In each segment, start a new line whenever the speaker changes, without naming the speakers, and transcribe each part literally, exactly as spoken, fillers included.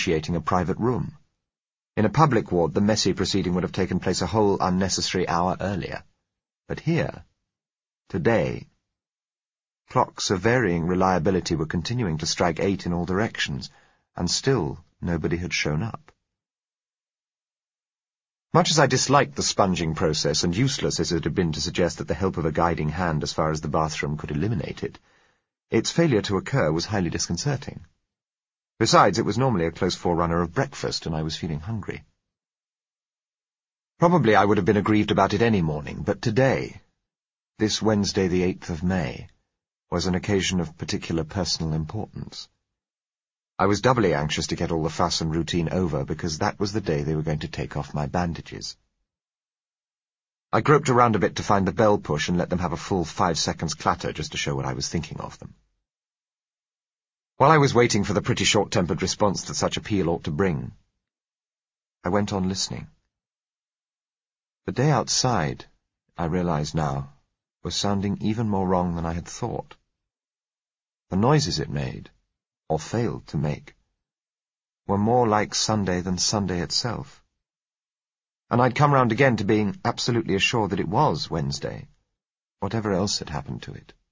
negotiating a private room. In a public ward, the messy proceeding would have taken place a whole unnecessary hour earlier. But here, today, clocks of varying reliability were continuing to strike eight in all directions, and still nobody had shown up. Much as I disliked the sponging process, and useless as it had been to suggest that the help of a guiding hand as far as the bathroom could eliminate it, its failure to occur was highly disconcerting. Besides, it was normally a close forerunner of breakfast, and I was feeling hungry. Probably I would have been aggrieved about it any morning, but today, this Wednesday the eighth of May, was an occasion of particular personal importance. I was doubly anxious to get all the fuss and routine over, because that was the day they were going to take off my bandages. I groped around a bit to find the bell push and let them have a full five seconds clatter just to show what I was thinking of them. While I was waiting for the pretty short-tempered response that such appeal ought to bring, I went on listening. The day outside, I realized now, was sounding even more wrong than I had thought. The noises it made, or failed to make, were more like Sunday than Sunday itself. And I'd come round again to being absolutely assured that it was Wednesday, whatever else had happened to it.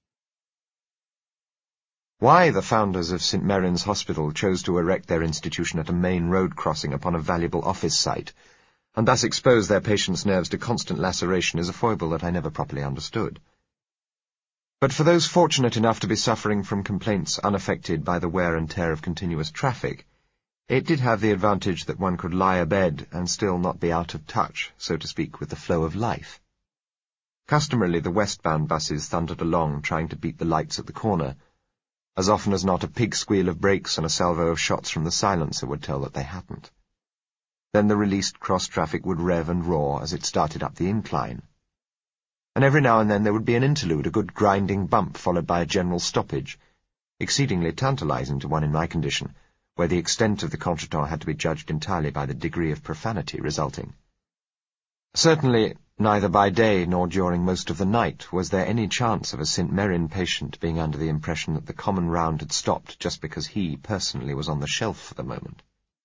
Why the founders of Saint Merin's Hospital chose to erect their institution at a main road crossing upon a valuable office site, and thus expose their patients' nerves to constant laceration, is a foible that I never properly understood. But for those fortunate enough to be suffering from complaints unaffected by the wear and tear of continuous traffic, it did have the advantage that one could lie abed and still not be out of touch, so to speak, with the flow of life. Customarily, the westbound buses thundered along, trying to beat the lights at the corner. As often as not, a pig squeal of brakes and a salvo of shots from the silencer would tell that they hadn't. Then the released cross-traffic would rev and roar as it started up the incline. And every now and then there would be an interlude, a good grinding bump followed by a general stoppage, exceedingly tantalizing to one in my condition, where the extent of the contretemps had to be judged entirely by the degree of profanity resulting. Certainly, neither by day nor during most of the night was there any chance of a Saint Merin patient being under the impression that the common round had stopped just because he, personally, was on the shelf for the moment.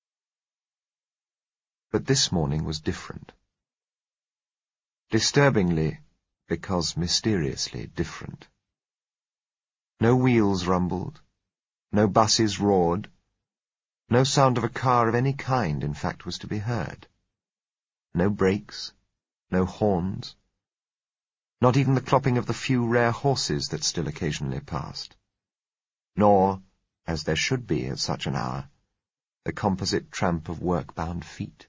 But this morning was different. Disturbingly, because mysteriously different. No wheels rumbled, no buses roared, no sound of a car of any kind, in fact, was to be heard. No brakes, no horns, not even the clopping of the few rare horses that still occasionally passed. Nor, as there should be at such an hour, the composite tramp of work-bound feet.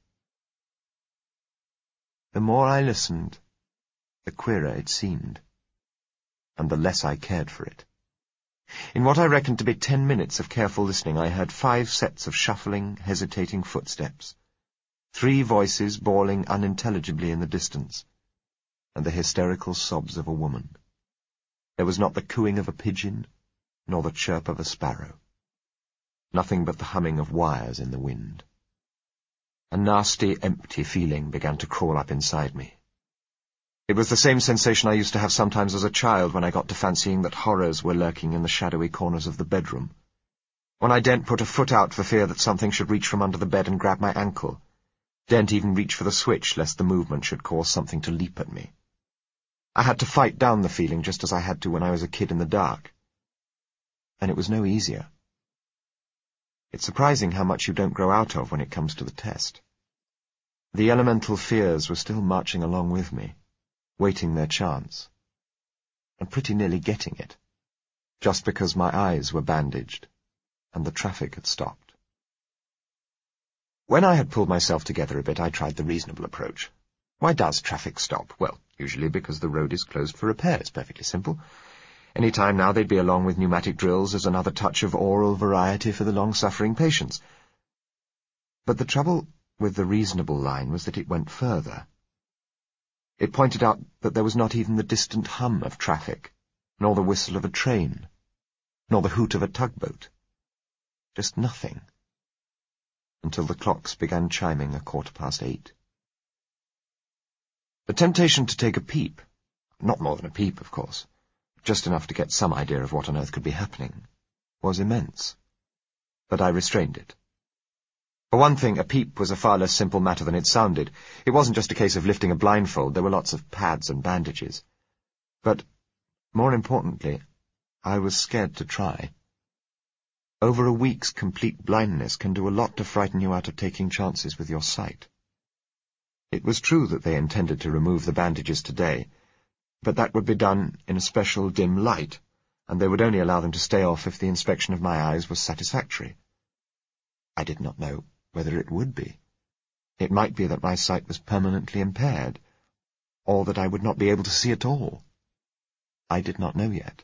The more I listened, the queerer it seemed, and the less I cared for it. In what I reckoned to be ten minutes of careful listening, I heard five sets of shuffling, hesitating footsteps, three voices bawling unintelligibly in the distance, and the hysterical sobs of a woman. There was not the cooing of a pigeon, nor the chirp of a sparrow. Nothing but the humming of wires in the wind. A nasty, empty feeling began to crawl up inside me. It was the same sensation I used to have sometimes as a child when I got to fancying that horrors were lurking in the shadowy corners of the bedroom, when I daren't put a foot out for fear that something should reach from under the bed and grab my ankle, daren't even reach for the switch lest the movement should cause something to leap at me. I had to fight down the feeling just as I had to when I was a kid in the dark. And it was no easier. It's surprising how much you don't grow out of when it comes to the test. The elemental fears were still marching along with me, waiting their chance, and pretty nearly getting it, just because my eyes were bandaged and the traffic had stopped. When I had pulled myself together a bit, I tried the reasonable approach. Why does traffic stop? Well, usually because the road is closed for repair. It's perfectly simple. Any time now they'd be along with pneumatic drills as another touch of oral variety for the long-suffering patients. But the trouble with the reasonable line was that it went further. It pointed out that there was not even the distant hum of traffic, nor the whistle of a train, nor the hoot of a tugboat. Just nothing. Until the clocks began chiming a quarter past eight. The temptation to take a peep, not more than a peep, of course, just enough to get some idea of what on earth could be happening, was immense. But I restrained it. one thing, a peep was a far less simple matter than it sounded. It wasn't just a case of lifting a blindfold. There were lots of pads and bandages. But, more importantly, I was scared to try. Over a week's complete blindness can do a lot to frighten you out of taking chances with your sight. It was true that they intended to remove the bandages today, but that would be done in a special dim light, and they would only allow them to stay off if the inspection of my eyes was satisfactory. I did not know whether it would be. It might be that my sight was permanently impaired, or that I would not be able to see at all. I did not know yet.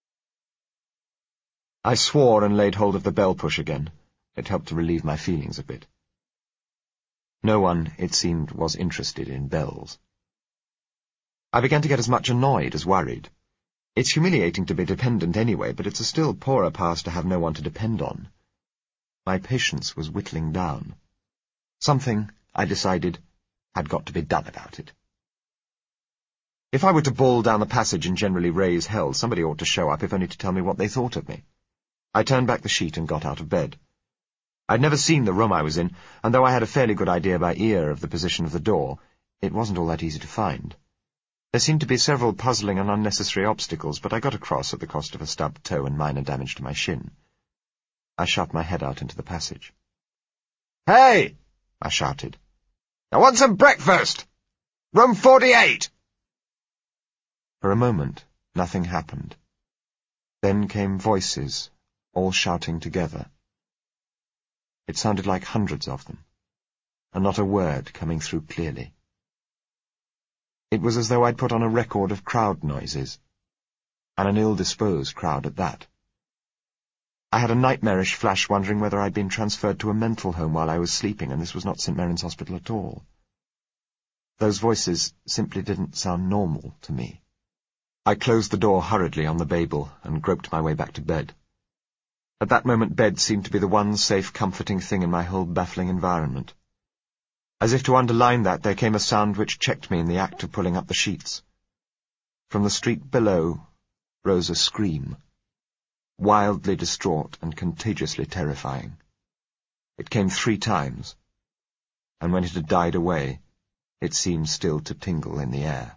I swore and laid hold of the bell push again. It helped to relieve my feelings a bit. No one, it seemed, was interested in bells. I began to get as much annoyed as worried. It's humiliating to be dependent anyway, but it's a still poorer pass to have no one to depend on. My patience was whittling down. Something, I decided, had got to be done about it. If I were to bawl down the passage and generally raise hell, somebody ought to show up, if only to tell me what they thought of me. I turned back the sheet and got out of bed. I'd never seen the room I was in, and though I had a fairly good idea by ear of the position of the door, it wasn't all that easy to find. There seemed to be several puzzling and unnecessary obstacles, but I got across at the cost of a stubbed toe and minor damage to my shin. I shot my head out into the passage. "Hey!" I shouted. "I want some breakfast! Room forty-eight!" For a moment, nothing happened. Then came voices, all shouting together. It sounded like hundreds of them, and not a word coming through clearly. It was as though I'd put on a record of crowd noises, and an ill-disposed crowd at that. I had a nightmarish flash wondering whether I'd been transferred to a mental home while I was sleeping, and this was not Saint Mary's Hospital at all. Those voices simply didn't sound normal to me. I closed the door hurriedly on the Babel and groped my way back to bed. At that moment bed seemed to be the one safe, comforting thing in my whole baffling environment. As if to underline that, there came a sound which checked me in the act of pulling up the sheets. From the street below rose a scream, wildly distraught and contagiously terrifying. It came three times, and when it had died away, it seemed still to tingle in the air.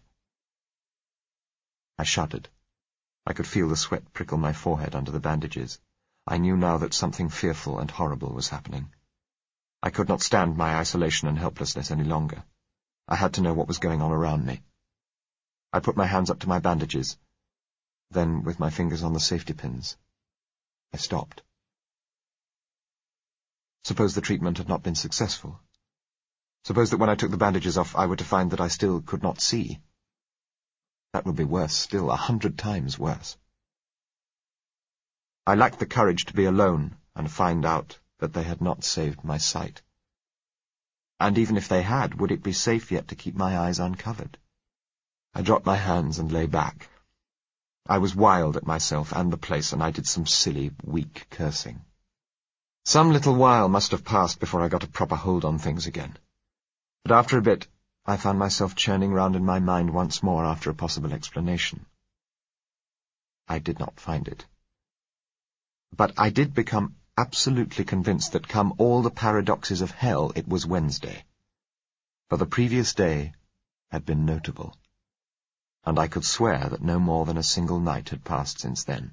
I shuddered. I could feel the sweat prickle my forehead under the bandages. I knew now that something fearful and horrible was happening. I could not stand my isolation and helplessness any longer. I had to know what was going on around me. I put my hands up to my bandages. Then, with my fingers on the safety pins, I stopped. Suppose the treatment had not been successful. Suppose that when I took the bandages off, I were to find that I still could not see. That would be worse still, a hundred times worse. I lacked the courage to be alone and find out that they had not saved my sight. And even if they had, would it be safe yet to keep my eyes uncovered? I dropped my hands and lay back. I was wild at myself and the place, and I did some silly, weak cursing. Some little while must have passed before I got a proper hold on things again. But after a bit, I found myself churning round in my mind once more after a possible explanation. I did not find it. But I did become absolutely convinced that, come all the paradoxes of hell, it was Wednesday. For the previous day had been notable, and I could swear that no more than a single night had passed since then.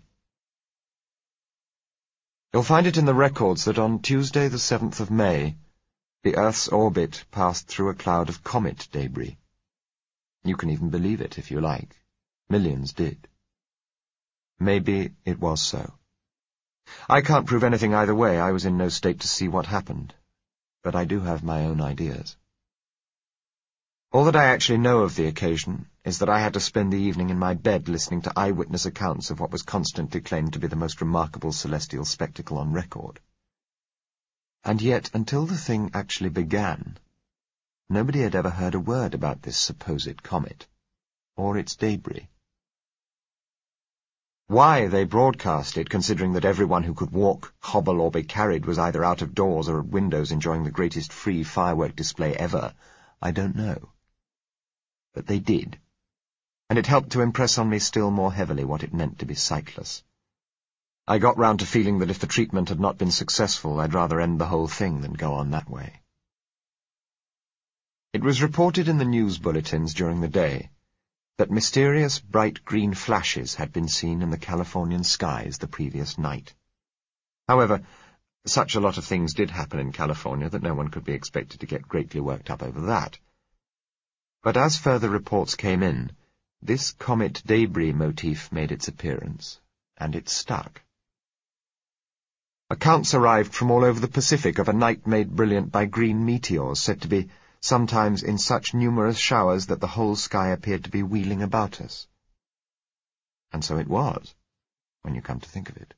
You'll find it in the records that on Tuesday the seventh of May, the Earth's orbit passed through a cloud of comet debris. You can even believe it, if you like. Millions did. Maybe it was so. I can't prove anything either way. I was in no state to see what happened, but I do have my own ideas. All that I actually know of the occasion is that I had to spend the evening in my bed listening to eyewitness accounts of what was constantly claimed to be the most remarkable celestial spectacle on record. And yet, until the thing actually began, nobody had ever heard a word about this supposed comet, or its debris. Why they broadcast it, considering that everyone who could walk, hobble, or be carried was either out of doors or at windows enjoying the greatest free firework display ever, I don't know. But they did, and it helped to impress on me still more heavily what it meant to be sightless. I got round to feeling that if the treatment had not been successful, I'd rather end the whole thing than go on that way. It was reported in the news bulletins during the day that mysterious bright green flashes had been seen in the Californian skies the previous night. However, such a lot of things did happen in California that no one could be expected to get greatly worked up over that. But as further reports came in, this comet debris motif made its appearance, and it stuck. Accounts arrived from all over the Pacific of a night made brilliant by green meteors, said to be sometimes in such numerous showers that the whole sky appeared to be wheeling about us. And so it was, when you come to think of it.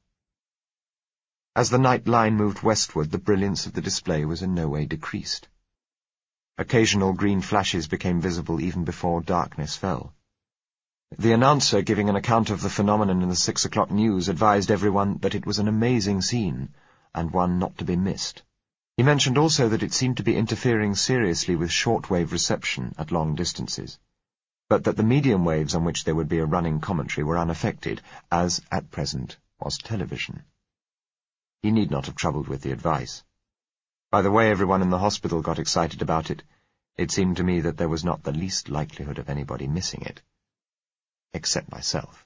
As the night line moved westward, the brilliance of the display was in no way decreased. Occasional green flashes became visible even before darkness fell. The announcer giving an account of the phenomenon in the six o'clock news advised everyone that it was an amazing scene, and one not to be missed. He mentioned also that it seemed to be interfering seriously with shortwave reception at long distances, but that the medium waves on which there would be a running commentary were unaffected, as, at present, was television. He need not have troubled with the advice. By the way everyone in the hospital got excited about it, it seemed to me that there was not the least likelihood of anybody missing it. Except myself.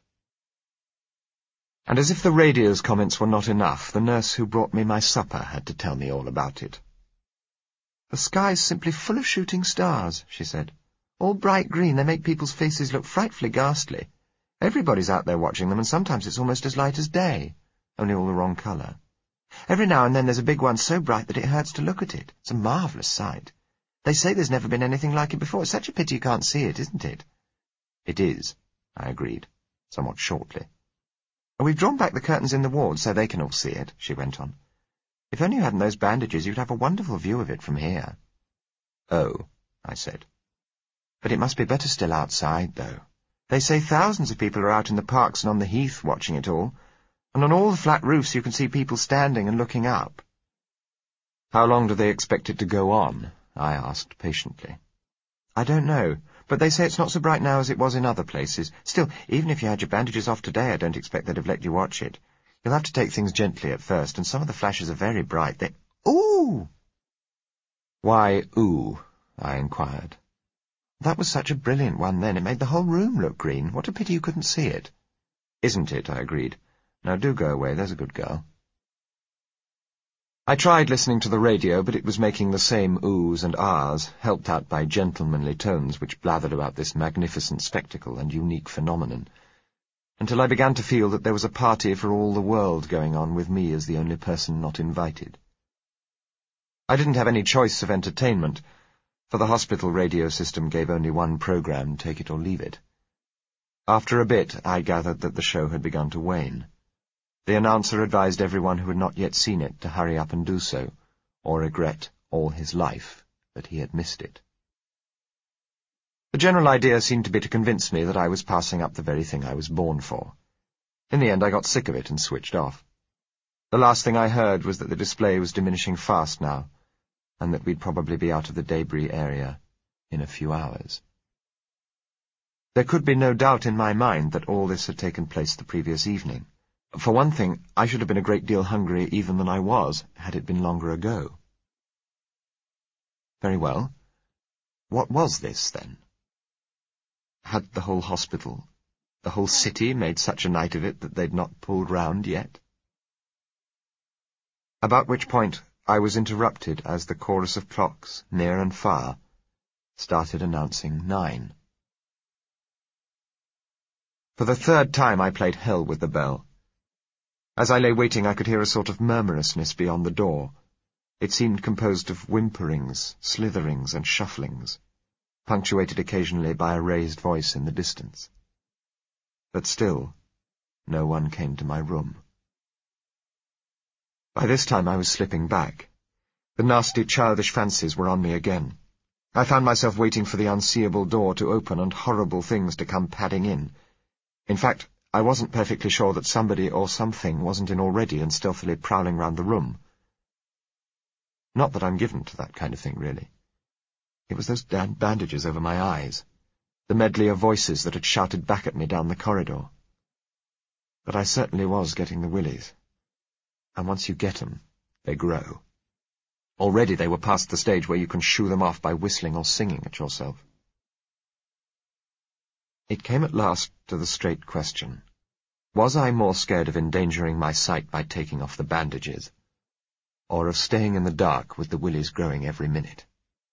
And as if the radio's comments were not enough, the nurse who brought me my supper had to tell me all about it. "The sky's simply full of shooting stars," she said. "All bright green, they make people's faces look frightfully ghastly. Everybody's out there watching them, and sometimes it's almost as light as day, only all the wrong colour. Every now and then there's a big one so bright that it hurts to look at it. It's a marvellous sight. They say there's never been anything like it before. It's such a pity you can't see it, isn't it?" "It is," I agreed, somewhat shortly. "We've drawn back the curtains in the ward so they can all see it," she went on. "If only you hadn't those bandages, you'd have a wonderful view of it from here." "Oh," I said. "But it must be better still outside, though. They say thousands of people are out in the parks and on the heath watching it all, and on all the flat roofs you can see people standing and looking up." "How long do they expect it to go on?" I asked patiently. "I don't know. But they say it's not so bright now as it was in other places. Still, even if you had your bandages off today, I don't expect they'd have let you watch it. You'll have to take things gently at first, and some of the flashes are very bright. They... Ooh!" "Why, ooh?" I inquired. "That was such a brilliant one then. It made the whole room look green. What a pity you couldn't see it." "Isn't it?" I agreed. "Now do go away, there's a good girl." I tried listening to the radio, but it was making the same oohs and ahs, helped out by gentlemanly tones which blathered about this magnificent spectacle and unique phenomenon, until I began to feel that there was a party for all the world going on with me as the only person not invited. I didn't have any choice of entertainment, for the hospital radio system gave only one program, take it or leave it. After a bit, I gathered that the show had begun to wane. The announcer advised everyone who had not yet seen it to hurry up and do so, or regret all his life that he had missed it. The general idea seemed to be to convince me that I was passing up the very thing I was born for. In the end I got sick of it and switched off. The last thing I heard was that the display was diminishing fast now, and that we'd probably be out of the debris area in a few hours. There could be no doubt in my mind that all this had taken place the previous evening. For one thing, I should have been a great deal hungrier even than I was, had it been longer ago. Very well. What was this, then? Had the whole hospital, the whole city, made such a night of it that they'd not pulled round yet? About which point I was interrupted as the chorus of clocks, near and far, started announcing nine. For the third time I played hell with the bell. As I lay waiting, I could hear a sort of murmurousness beyond the door. It seemed composed of whimperings, slitherings, and shufflings, punctuated occasionally by a raised voice in the distance. But still, no one came to my room. By this time I was slipping back. The nasty childish fancies were on me again. I found myself waiting for the unseeable door to open and horrible things to come padding in. In fact, I wasn't perfectly sure that somebody or something wasn't in already and stealthily prowling round the room. Not that I'm given to that kind of thing, really. It was those damned bandages over my eyes, the medley of voices that had shouted back at me down the corridor. But I certainly was getting the willies. And once you get 'em, they grow. Already they were past the stage where you can shoo them off by whistling or singing at yourself. It came at last to the straight question. Was I more scared of endangering my sight by taking off the bandages, or of staying in the dark with the willies growing every minute?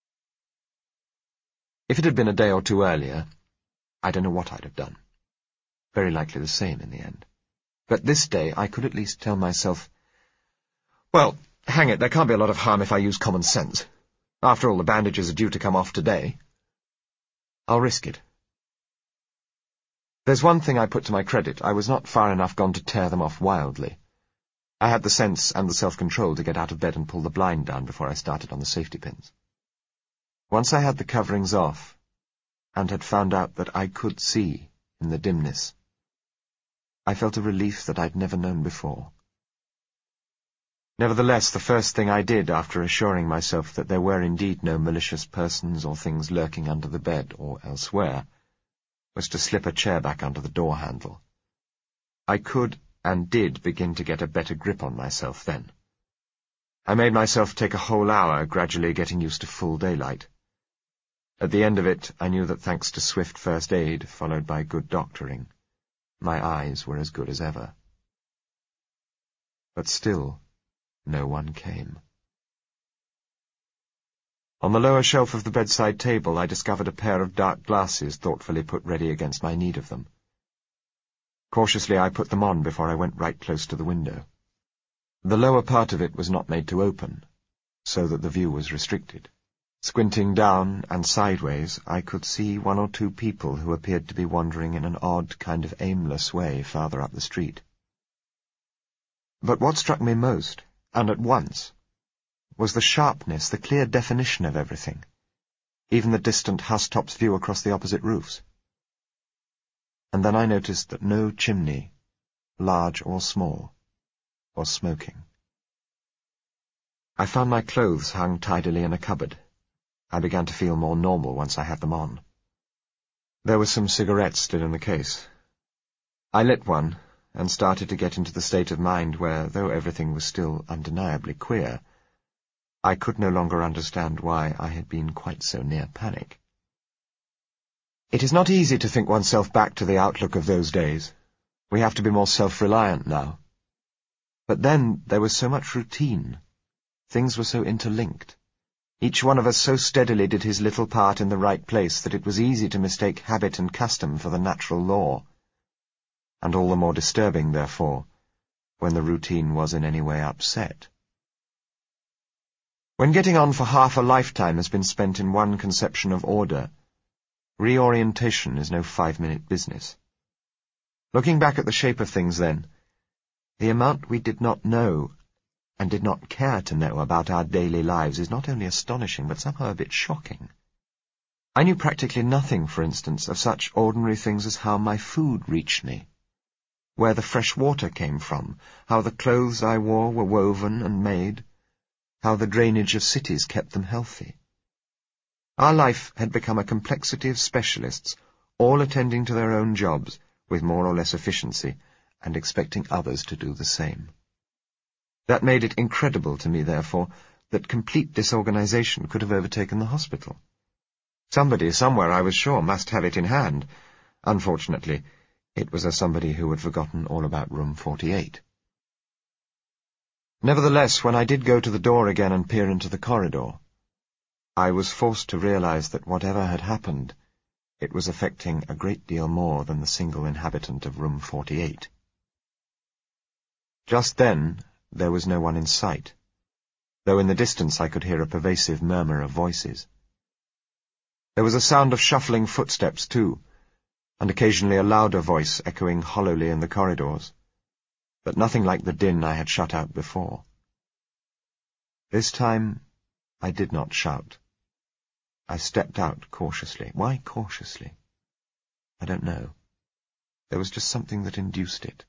If it had been a day or two earlier, I don't know what I'd have done. Very likely the same in the end. But this day I could at least tell myself, well, hang it, there can't be a lot of harm if I use common sense. After all, the bandages are due to come off today. I'll risk it. There's one thing I put to my credit. I was not far enough gone to tear them off wildly. I had the sense and the self-control to get out of bed and pull the blind down before I started on the safety pins. Once I had the coverings off, and had found out that I could see in the dimness, I felt a relief that I'd never known before. Nevertheless, the first thing I did after assuring myself that there were indeed no malicious persons or things lurking under the bed or elsewhere, was to slip a chair back under the door handle. I could and did begin to get a better grip on myself then. I made myself take a whole hour, gradually getting used to full daylight. At the end of it, I knew that thanks to swift first aid, followed by good doctoring, my eyes were as good as ever. But still, no one came. On the lower shelf of the bedside table, I discovered a pair of dark glasses thoughtfully put ready against my need of them. Cautiously, I put them on before I went right close to the window. The lower part of it was not made to open, so that the view was restricted. Squinting down and sideways, I could see one or two people who appeared to be wandering in an odd, kind of aimless way farther up the street. But what struck me most, and at once, was the sharpness, the clear definition of everything, even the distant housetop's view across the opposite roofs. And then I noticed that no chimney, large or small, was smoking. I found my clothes hung tidily in a cupboard. I began to feel more normal once I had them on. There were some cigarettes still in the case. I lit one, and started to get into the state of mind where, though everything was still undeniably queer, I could no longer understand why I had been quite so near panic. It is not easy to think oneself back to the outlook of those days. We have to be more self-reliant now. But then there was so much routine. Things were so interlinked. Each one of us so steadily did his little part in the right place that it was easy to mistake habit and custom for the natural law. And all the more disturbing, therefore, when the routine was in any way upset. When getting on for half a lifetime has been spent in one conception of order, reorientation is no five-minute business. Looking back at the shape of things then, the amount we did not know and did not care to know about our daily lives is not only astonishing, but somehow a bit shocking. I knew practically nothing, for instance, of such ordinary things as how my food reached me, where the fresh water came from, how the clothes I wore were woven and made, how the drainage of cities kept them healthy. Our life had become a complexity of specialists, all attending to their own jobs with more or less efficiency, and expecting others to do the same. That made it incredible to me, therefore, that complete disorganization could have overtaken the hospital. Somebody, somewhere, I was sure, must have it in hand. Unfortunately, it was a somebody who had forgotten all about room forty-eight. Nevertheless, when I did go to the door again and peer into the corridor, I was forced to realize that whatever had happened, it was affecting a great deal more than the single inhabitant of room forty-eight. Just then, there was no one in sight, though in the distance I could hear a pervasive murmur of voices. There was a sound of shuffling footsteps, too, and occasionally a louder voice echoing hollowly in the corridors, but nothing like the din I had shut out before. This time I did not shout. I stepped out cautiously. Why cautiously? I don't know. There was just something that induced it.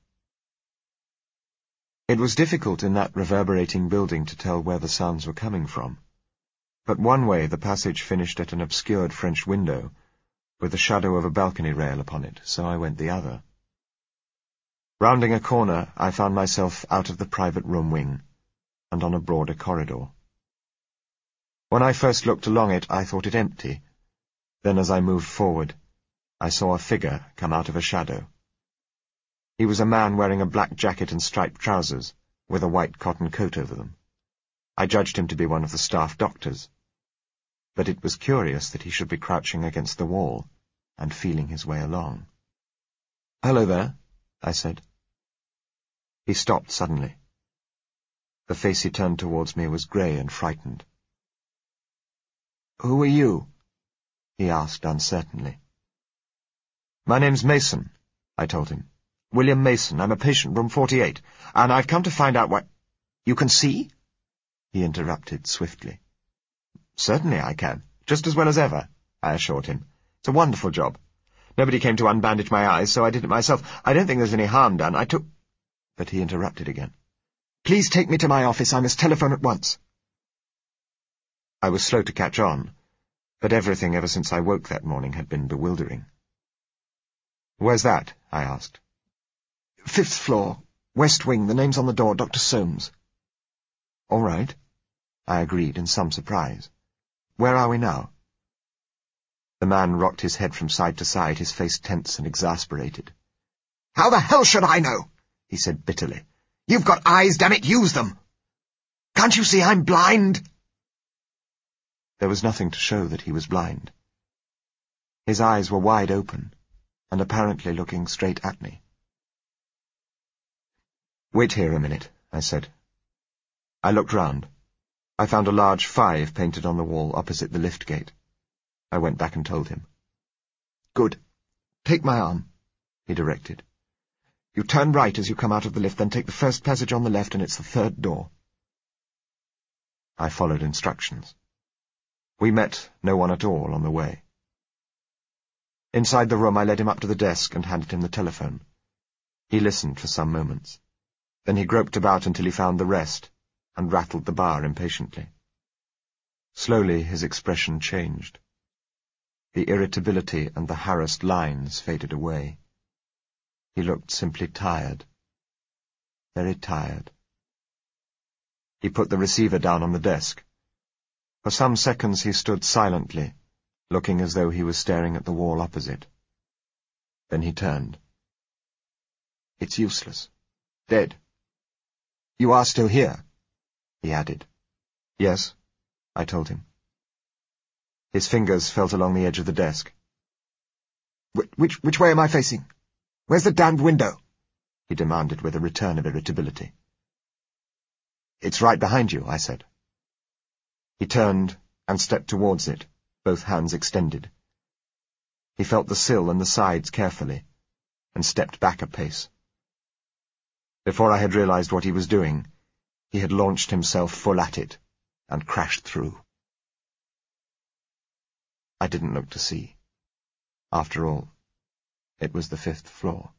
It was difficult in that reverberating building to tell where the sounds were coming from, but one way the passage finished at an obscured French window, with the shadow of a balcony rail upon it, so I went the other. Rounding a corner, I found myself out of the private room wing, and on a broader corridor. When I first looked along it, I thought it empty. Then as I moved forward, I saw a figure come out of a shadow. He was a man wearing a black jacket and striped trousers, with a white cotton coat over them. I judged him to be one of the staff doctors. But it was curious that he should be crouching against the wall and feeling his way along. "Hello there," I said. He stopped suddenly. The face he turned towards me was grey and frightened. "Who are you?" he asked uncertainly. "My name's Mason," I told him. "William Mason. I'm a patient, room forty-eight, and I've come to find out why—" "You can see?" he interrupted swiftly. "Certainly I can, just as well as ever," I assured him. "It's a wonderful job. Nobody came to unbandage my eyes, so I did it myself. I don't think there's any harm done. I took—" But he interrupted again. "Please take me to my office. I must telephone at once." I was slow to catch on, but everything ever since I woke that morning had been bewildering. "Where's that?" I asked. "Fifth floor, west wing. The name's on the door, Doctor Soames." "All right," I agreed in some surprise. "Where are we now?" The man rocked his head from side to side, his face tense and exasperated. "How the hell should I know?" he said bitterly. "You've got eyes, damn it, use them! Can't you see I'm blind?" There was nothing to show that he was blind. His eyes were wide open, and apparently looking straight at me. "Wait here a minute," I said. I looked round. I found a large five painted on the wall opposite the lift gate. I went back and told him. "Good. Take my arm," he directed. "You turn right as you come out of the lift, then take the first passage on the left, and it's the third door." I followed instructions. We met no one at all on the way. Inside the room, I led him up to the desk and handed him the telephone. He listened for some moments. Then he groped about until he found the rest, and rattled the bar impatiently. Slowly his expression changed. The irritability and the harassed lines faded away. He looked simply tired. Very tired. He put the receiver down on the desk. For some seconds he stood silently, looking as though he was staring at the wall opposite. Then he turned. "It's useless. Dead. You are still here," he added. "Yes," I told him. His fingers felt along the edge of the desk. Wh which, which way am I facing? Where's the damned window?" he demanded with a return of irritability. "It's right behind you," I said. He turned and stepped towards it, both hands extended. He felt the sill and the sides carefully, and stepped back a pace. Before I had realized what he was doing, he had launched himself full at it, and crashed through. I didn't look to see. After all, it was the fifth floor.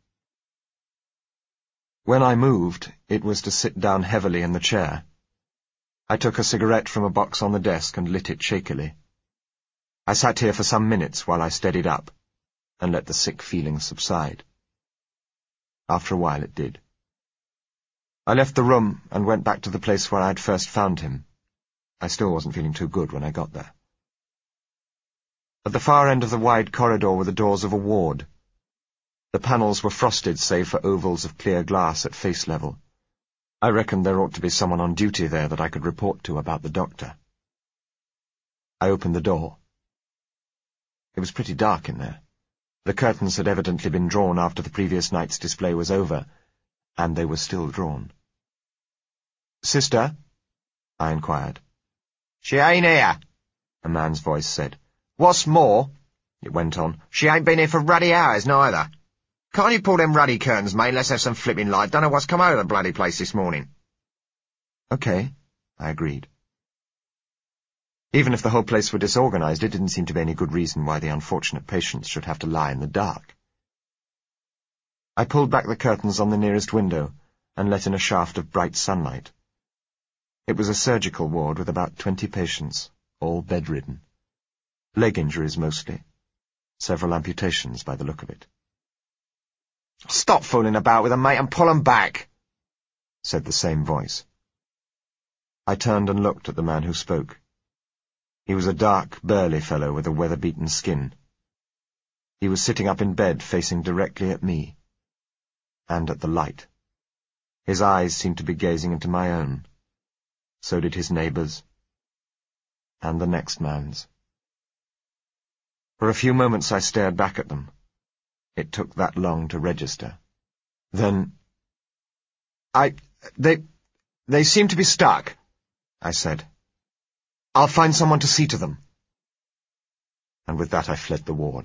When I moved, it was to sit down heavily in the chair. I took a cigarette from a box on the desk and lit it shakily. I sat here for some minutes while I steadied up, and let the sick feeling subside. After a while it did. I left the room and went back to the place where I had first found him. I still wasn't feeling too good when I got there. At the far end of the wide corridor were the doors of a ward. The panels were frosted save for ovals of clear glass at face level. I reckoned there ought to be someone on duty there that I could report to about the doctor. I opened the door. It was pretty dark in there. The curtains had evidently been drawn after the previous night's display was over, and they were still drawn. "Sister?" I inquired. "She ain't here," a man's voice said. "What's more," it went on, "she ain't been here for ruddy hours, neither. Can't you pull them ruddy curtains, mate? Let's have some flipping light. Don't know what's come out of the bloody place this morning." "Okay," I agreed. Even if the whole place were disorganized, it didn't seem to be any good reason why the unfortunate patients should have to lie in the dark. I pulled back the curtains on the nearest window and let in a shaft of bright sunlight. It was a surgical ward with about twenty patients, all bedridden. Leg injuries mostly. Several amputations by the look of it. "Stop fooling about with 'em, mate, and pull 'em back," said the same voice. I turned and looked at the man who spoke. He was a dark, burly fellow with a weather-beaten skin. He was sitting up in bed, facing directly at me, and at the light. His eyes seemed to be gazing into my own. So did his neighbour's, and the next man's. For a few moments I stared back at them. It took that long to register. Then, I... they... they seem to be stuck, I said. "I'll find someone to see to them." And with that I fled the ward.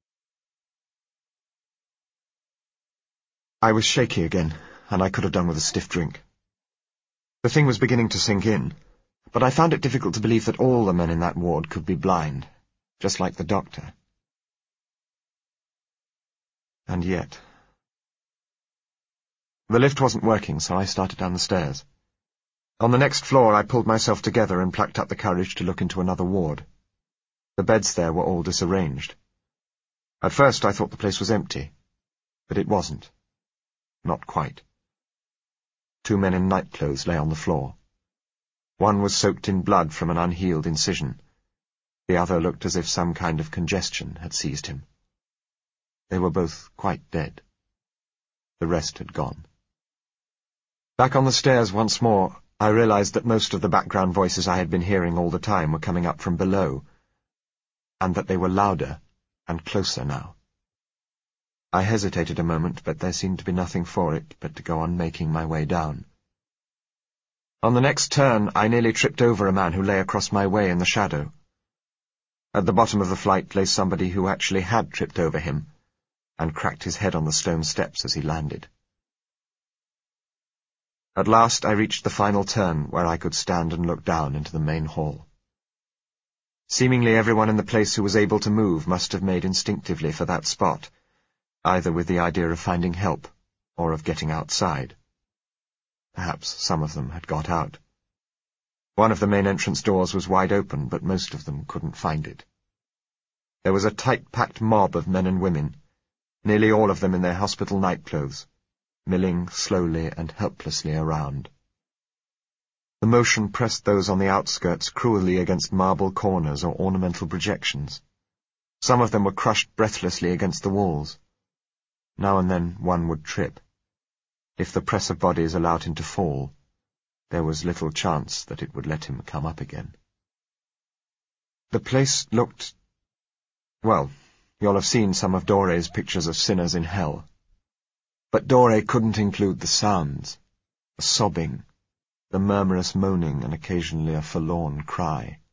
I was shaky again, and I could have done with a stiff drink. The thing was beginning to sink in, but I found it difficult to believe that all the men in that ward could be blind, just like the doctor. And yet... The lift wasn't working, so I started down the stairs. On the next floor I pulled myself together and plucked up the courage to look into another ward. The beds there were all disarranged. At first I thought the place was empty, but it wasn't. Not quite. Two men in nightclothes lay on the floor. One was soaked in blood from an unhealed incision. The other looked as if some kind of congestion had seized him. They were both quite dead. The rest had gone. Back on the stairs once more, I realized that most of the background voices I had been hearing all the time were coming up from below, and that they were louder and closer now. I hesitated a moment, but there seemed to be nothing for it but to go on making my way down. On the next turn, I nearly tripped over a man who lay across my way in the shadow. At the bottom of the flight lay somebody who actually had tripped over him, and cracked his head on the stone steps as he landed. At last I reached the final turn, where I could stand and look down into the main hall. Seemingly everyone in the place who was able to move must have made instinctively for that spot, either with the idea of finding help or of getting outside. Perhaps some of them had got out. One of the main entrance doors was wide open, but most of them couldn't find it. There was a tight-packed mob of men and women, nearly all of them in their hospital nightclothes, milling slowly and helplessly around. The motion pressed those on the outskirts cruelly against marble corners or ornamental projections. Some of them were crushed breathlessly against the walls. Now and then one would trip. If the press of bodies allowed him to fall, there was little chance that it would let him come up again. The place looked... well, you'll have seen some of Dore's pictures of sinners in hell. But Dore couldn't include the sounds, the sobbing, the murmurous moaning, and occasionally a forlorn cry.